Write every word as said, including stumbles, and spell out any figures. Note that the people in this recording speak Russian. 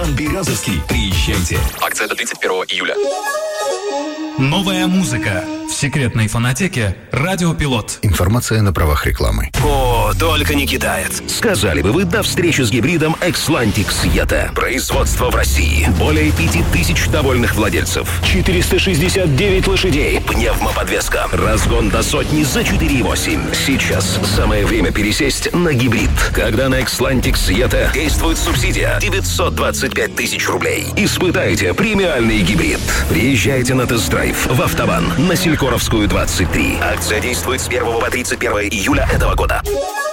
Район Березовский. Приезжайте. Акция до тридцать первого июля. Новая музыка в секретной фонотеке «Радио Пилот». Информация на правах рекламы. О, только не китаец. Сказали бы вы до встречи с гибридом Xlantic Yeta. Производство в России. Более пяти тысяч довольных владельцев. четыреста шестьдесят девять лошадей. Пневмоподвеска. Разгон до сотни за четыре и восемь. Сейчас самое время пересесть на гибрид. Когда на Xlantic Yeta действует субсидия девятьсот двадцать пять тысяч рублей. Испытайте премиальный гибрид. Приезжайте на тест-драйв в Автобан на Селькоровскую двадцать три. Акция действует с первого по тридцать первое июля этого года.